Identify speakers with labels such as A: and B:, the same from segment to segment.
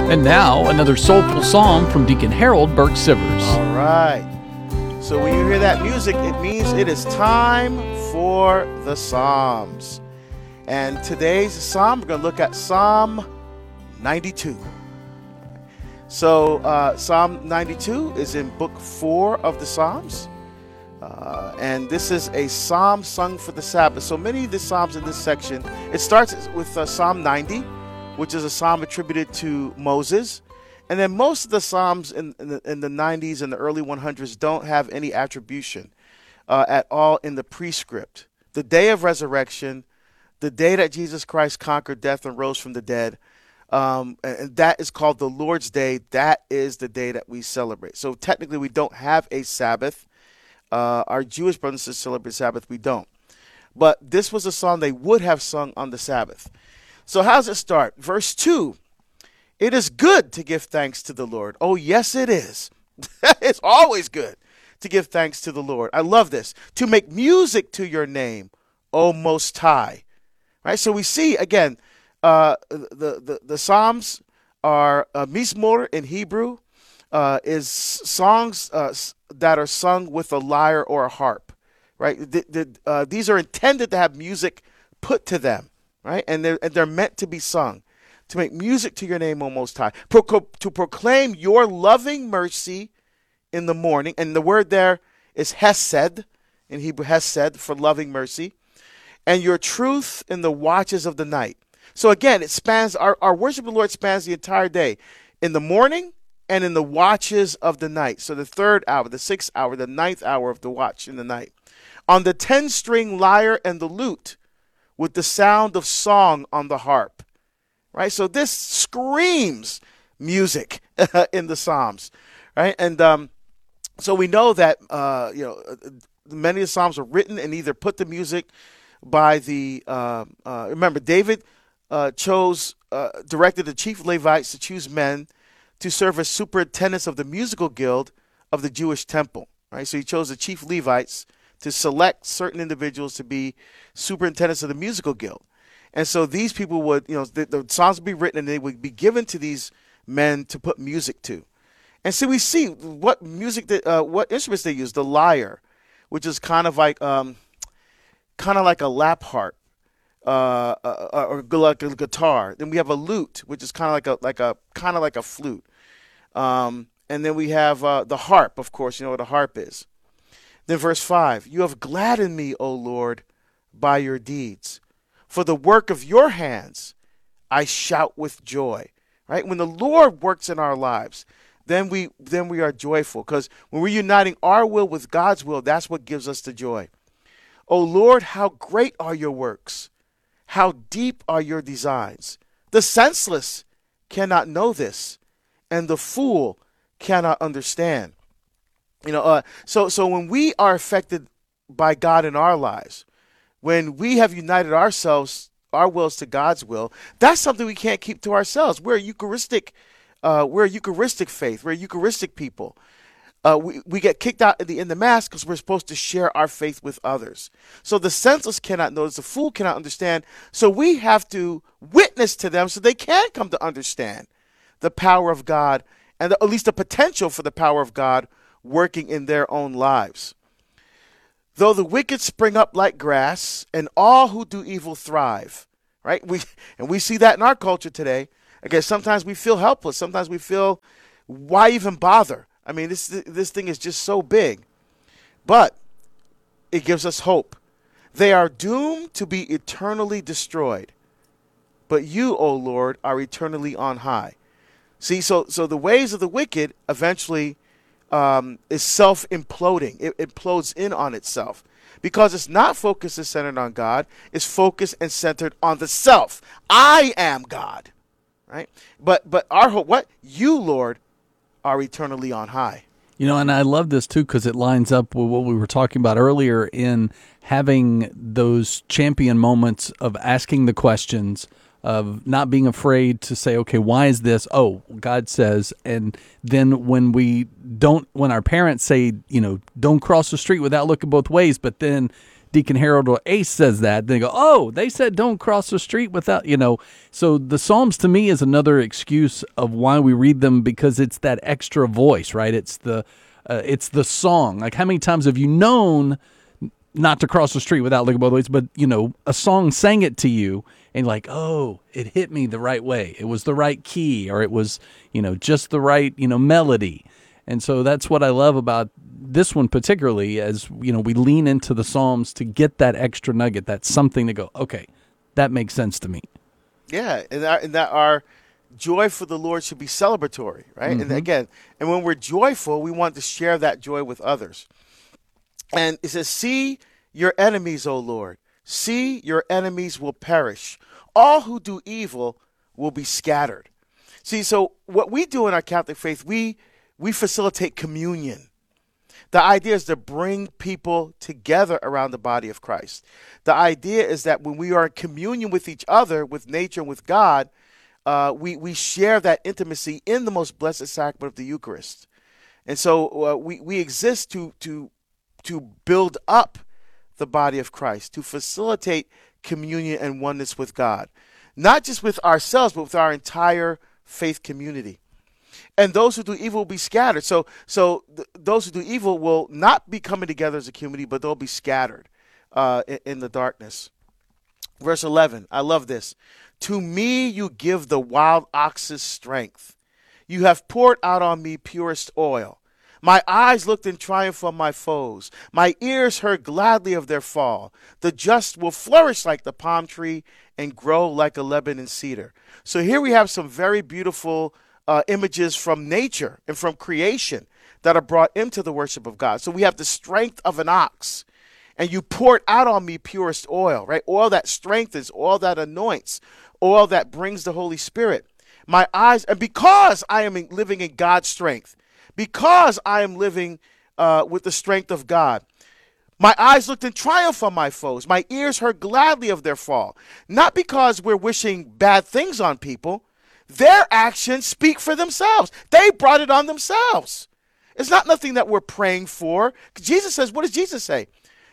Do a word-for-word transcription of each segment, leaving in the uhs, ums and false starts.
A: And now, another soulful psalm from Deacon Harold Burke Sivers.
B: All right. So when you hear that music, it means it is time for the Psalms. And today's psalm, we're going to look at Psalm ninety-two. So uh, Psalm ninety-two is in book four of the Psalms. Uh, and this is a psalm sung for the Sabbath. So many of the psalms in this section, it starts with uh, Psalm ninety, which is a psalm attributed to Moses. And then most of the psalms in, in, the, in the nineties and the early hundreds don't have any attribution uh, at all in the prescript. The day of resurrection, the day that Jesus Christ conquered death and rose from the dead, um, and that is called the Lord's Day. That is the day that we celebrate. So technically we don't have a Sabbath. Uh, our Jewish brothers and sisters celebrate Sabbath. We don't. But this was a song they would have sung on the Sabbath. So how does it start? Verse two, it is good to give thanks to the Lord. Oh, yes, it is. It's always good to give thanks to the Lord. I love this. To make music to your name, O Most High. Right? So we see, again, uh, the, the, the Psalms are uh, Mizmor in Hebrew, uh, is songs uh, that are sung with a lyre or a harp. Right? The, the, uh, these are intended to have music put to them. Right, and they're and they're meant to be sung, to make music to your name, O Most High, Pro- to proclaim your loving mercy in the morning, and the word there is hesed in Hebrew, hesed for loving mercy, and your truth in the watches of the night. So again, it spans our our worship of the Lord spans the entire day, in the morning and in the watches of the night. So the third hour, the sixth hour, the ninth hour of the watch in the night, on the ten-string lyre and the lute, with the sound of song on the harp, right? So this screams music in the Psalms, right? And um, so we know that, uh, you know, many of the Psalms are written and either put to music by the, uh, uh, remember, David uh, chose, uh, directed the chief Levites to choose men to serve as superintendents of the musical guild of the Jewish temple, right? So he chose the chief Levites to select certain individuals to be superintendents of the musical guild. And so these people would, you know, the, the songs would be written and they would be given to these men to put music to. And so we see what music, that, uh, what instruments they use. The lyre, which is kind of like, um, kind of like a lap harp, uh, uh, or like a guitar. Then we have a lute, which is kind of like a, like a, kind of like a flute. Um, and then we have uh, the harp, of course. You know what a harp is. Then verse five, you have gladdened me, O Lord, by your deeds. For the work of your hands, I shout with joy. Right? When the Lord works in our lives, then we then we are joyful. Because when we're uniting our will with God's will, that's what gives us the joy. O Lord, how great are your works. How deep are your designs. The senseless cannot know this, and the fool cannot understand. You know, uh, so so when we are affected by God in our lives, when we have united ourselves, our wills to God's will, that's something we can't keep to ourselves. We're a Eucharistic, uh, we're a Eucharistic faith. We're a Eucharistic people. Uh, we we get kicked out in the in the mass because we're supposed to share our faith with others. So the senseless cannot know this, the fool cannot understand. So we have to witness to them so they can come to understand the power of God, and the, at least the potential for the power of God working in their own lives. Though the wicked spring up like grass, and all who do evil thrive, right? We and we see that in our culture today. Again, sometimes we feel helpless. Sometimes we feel, why even bother? I mean, this this thing is just so big. But it gives us hope. They are doomed to be eternally destroyed. But you, O Lord, are eternally on high. See, so so the ways of the wicked eventually Um, is self-imploding. It, it implodes in on itself because it's not focused and centered on God. It's focused and centered on the self. I am God, right? But but our hope, what? You, Lord, are eternally on high.
A: You know, and I love this too because it lines up with what we were talking about earlier in having those champion moments of asking the questions, of not being afraid to say, okay, why is this? Oh, God says. And then when we don't, when our parents say, you know, don't cross the street without looking both ways, but then Deacon Harold or Ace says that, they go, oh, they said don't cross the street without, you know. So the Psalms to me is another excuse of why we read them, because it's that extra voice, right? It's the uh, it's the song. Like, how many times have you known not to cross the street without looking both ways, but, you know, a song sang it to you and like, oh, it hit me the right way. It was the right key, or it was, you know, just the right, you know, melody. And so that's what I love about this one particularly, as, you know, we lean into the Psalms to get that extra nugget, that something to go, okay, that makes sense to me.
B: Yeah, and that, and that our joy for the Lord should be celebratory, right? Mm-hmm. And again, and when we're joyful, we want to share that joy with others. And it says, see your enemies, O Lord. See, your enemies will perish. All who do evil will be scattered. See, so what we do in our Catholic faith, we we facilitate communion. The idea is to bring people together around the body of Christ. The idea is that when we are in communion with each other, with nature, and with God, uh, we, we share that intimacy in the most blessed sacrament of the Eucharist. And so uh, we, we exist to, to, to build up the body of Christ, to facilitate communion and oneness with God, not just with ourselves, but with our entire faith community. And those who do evil will be scattered. So so th- those who do evil will not be coming together as a community, but they'll be scattered uh, in, in the darkness. Verse eleven, I love this. To me you give the wild ox's strength. You have poured out on me purest oil. My eyes looked in triumph on my foes. My ears heard gladly of their fall. The just will flourish like the palm tree and grow like a Lebanon cedar. So here we have some very beautiful uh, images from nature and from creation that are brought into the worship of God. So we have the strength of an ox. And you poured out on me purest oil, right? Oil that strengthens, oil that anoints, oil that brings the Holy Spirit. My eyes, and because I am living in God's strength, because I am living uh, with the strength of God, my eyes looked in triumph on my foes. My ears heard gladly of their fall. Not because we're wishing bad things on people. Their actions speak for themselves. They brought it on themselves. It's not nothing that we're praying for. Jesus says, what does Jesus say?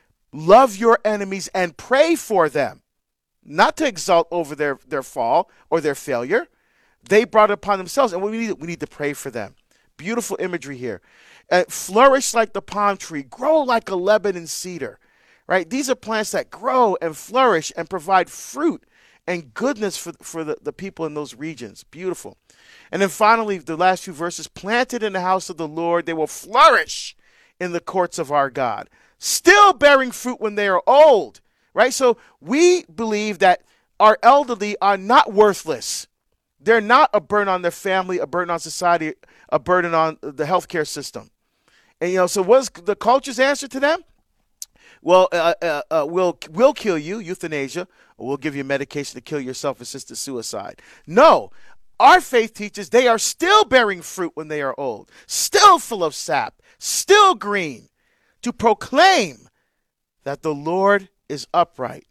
B: Love your enemies and pray for them. Not to exult over their, their fall or their failure. They brought it upon themselves, and we need, we need to pray for them. Beautiful imagery here. Uh, flourish like the palm tree. Grow like a Lebanon cedar. Right? These are plants that grow and flourish and provide fruit and goodness for, for the, the people in those regions. Beautiful. And then finally, the last few verses. Planted in the house of the Lord, they will flourish in the courts of our God. Still bearing fruit when they are old. Right? So we believe that our elderly are not worthless. They're not a burden on their family, a burden on society, a burden on the healthcare system. And, you know, so what's the culture's answer to them? Well, uh, uh, uh, we'll, we'll kill you, euthanasia, or we'll give you medication to kill yourself, assisted suicide. No, our faith teaches they are still bearing fruit when they are old, still full of sap, still green, to proclaim that the Lord is upright.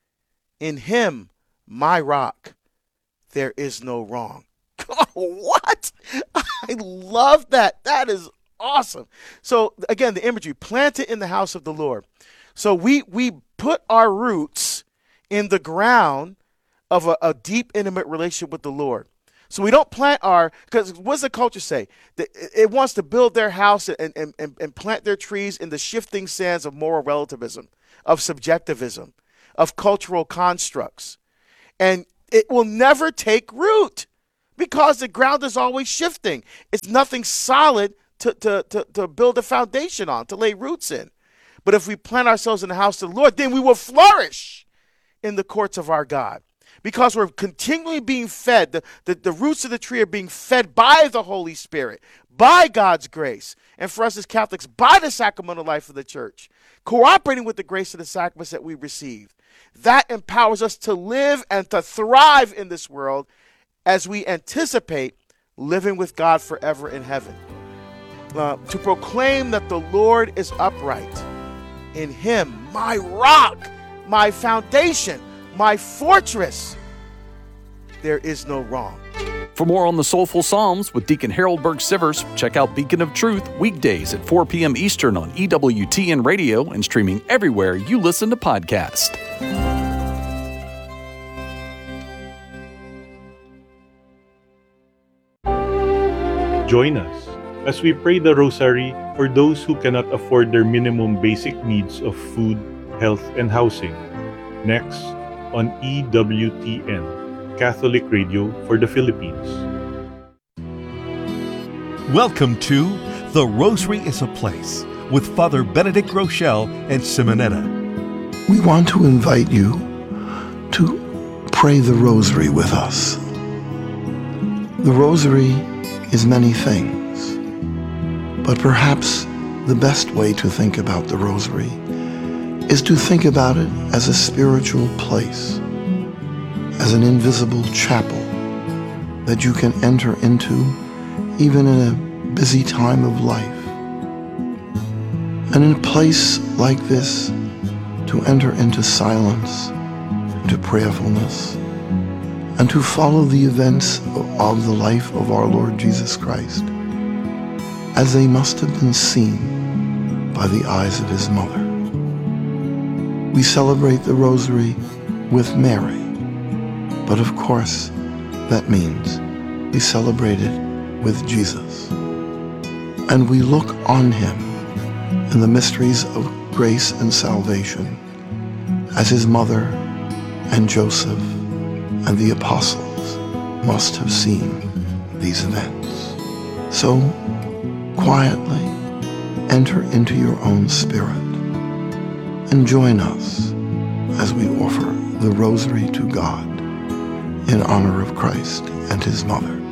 B: In him, my rock, there is no wrong. What? I love that. That is awesome. So again, the imagery, planted in the house of the Lord. So we we put our roots in the ground of a, a deep, intimate relationship with the Lord. So we don't plant our, because what does the culture say? That it wants to build their house and, and, and, and plant their trees in the shifting sands of moral relativism, of subjectivism, of cultural constructs. And it will never take root because the ground is always shifting. It's nothing solid to, to, to, to build a foundation on, to lay roots in. But if we plant ourselves in the house of the Lord, then we will flourish in the courts of our God. Because we're continually being fed, the, the, the roots of the tree are being fed by the Holy Spirit, by God's grace. And for us as Catholics, by the sacramental life of the church, cooperating with the grace of the sacraments that we receive. That empowers us to live and to thrive in this world as we anticipate living with God forever in heaven. Uh, to proclaim that the Lord is upright. In him, my rock, my foundation, my fortress, there is no wrong.
A: For more on the Soulful Psalms with Deacon Harold Berg-Sivers, check out Beacon of Truth weekdays at four p.m. Eastern on E W T N Radio and streaming everywhere you listen to podcasts.
C: Join us as we pray the Rosary for those who cannot afford their minimum basic needs of food, health, and housing. Next on E W T N, Catholic Radio for the Philippines.
D: Welcome to The Rosary is a Place with Father Benedict Rochelle and Simonetta.
E: We want to invite you to pray the Rosary with us. The Rosary is many things, but perhaps the best way to think about the Rosary is to think about it as a spiritual place, as an invisible chapel that you can enter into even in a busy time of life. And in a place like this, to enter into silence, into prayerfulness, and to follow the events of the life of our Lord Jesus Christ as they must have been seen by the eyes of his mother. We celebrate the Rosary with Mary, but of course, that means we celebrate it with Jesus. And we look on him in the mysteries of grace and salvation as his mother and Joseph and the apostles must have seen these events. So, quietly enter into your own spirit and join us as we offer the Rosary to God in honor of Christ and his mother.